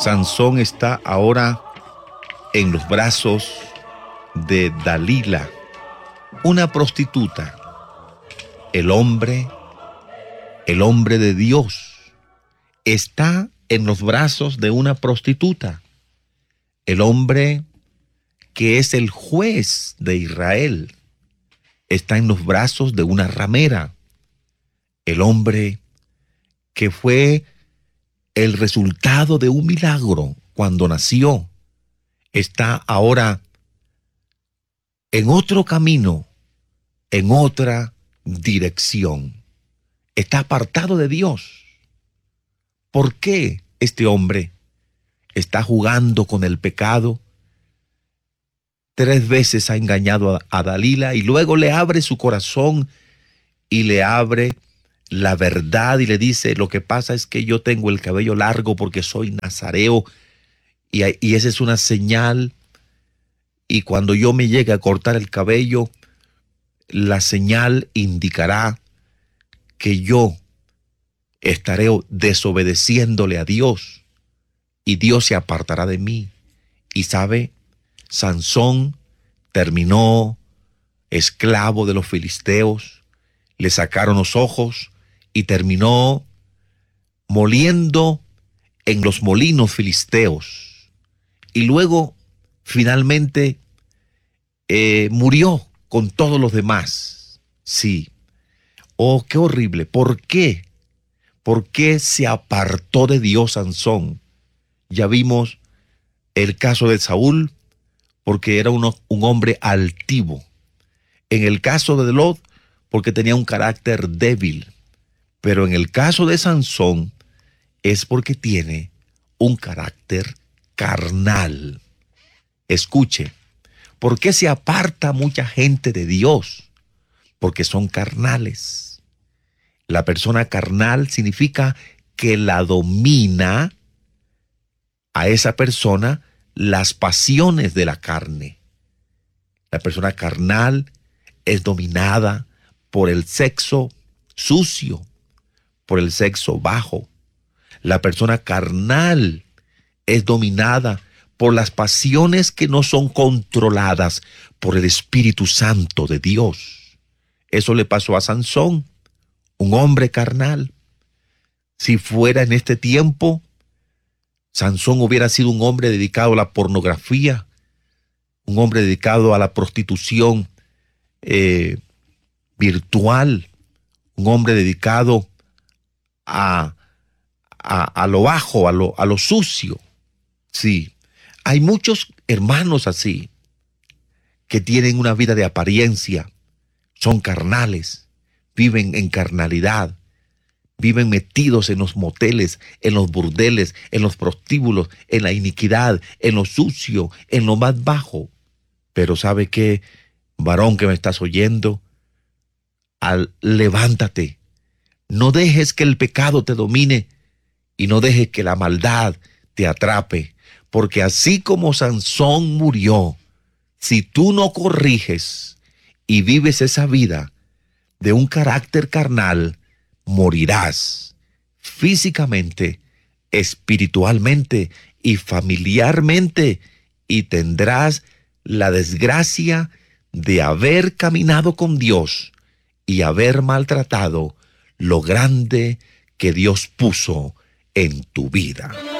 Sansón está ahora en los brazos de Dalila, una prostituta. El hombre de Dios, está en los brazos de una prostituta. El hombre que es el juez de Israel está en los brazos de una ramera. El hombre que fue el resultado de un milagro cuando nació está ahora en otro camino, en otra dirección. Está apartado de Dios. ¿Por qué este hombre está jugando con el pecado? 3 veces ha engañado a Dalila y luego le abre su corazón y le abre la verdad y le dice: lo que pasa es que yo tengo el cabello largo porque soy nazareo y esa es una señal, y cuando yo me llegue a cortar el cabello, la señal indicará que yo estaré desobedeciéndole a Dios y Dios se apartará de mí. Y sabe, Sansón terminó esclavo de los filisteos, le sacaron los ojos y terminó moliendo en los molinos filisteos. Y luego, finalmente, murió con todos los demás. Sí. Oh, qué horrible. ¿Por qué? ¿Por qué se apartó de Dios Sansón? Ya vimos el caso de Saúl, porque era un hombre altivo. En el caso de Lot, porque tenía un carácter débil. Pero en el caso de Sansón, es porque tiene un carácter carnal. Escuche, ¿por qué se aparta mucha gente de Dios? Porque son carnales. La persona carnal significa que la domina a esa persona las pasiones de la carne. La persona carnal es dominada por el sexo sucio, por el sexo bajo. La persona carnal es dominada por las pasiones que no son controladas por el Espíritu Santo de Dios. Eso le pasó a Sansón, un hombre carnal. Si fuera en este tiempo, Sansón hubiera sido un hombre dedicado a la pornografía, un hombre dedicado a la prostitución virtual, un hombre dedicado a lo bajo, a lo sucio. Sí, hay muchos hermanos así, que tienen una vida de apariencia, son carnales, viven en carnalidad, viven metidos en los moteles, en los burdeles, en los prostíbulos, en la iniquidad, en lo sucio, en lo más bajo. Pero ¿sabe qué, varón que me estás oyendo? Levántate, no dejes que el pecado te domine y no dejes que la maldad te atrape, porque así como Sansón murió, si tú no corriges y vives esa vida de un carácter carnal, morirás físicamente, espiritualmente y familiarmente, y tendrás la desgracia de haber caminado con Dios y haber maltratado lo grande que Dios puso en tu vida.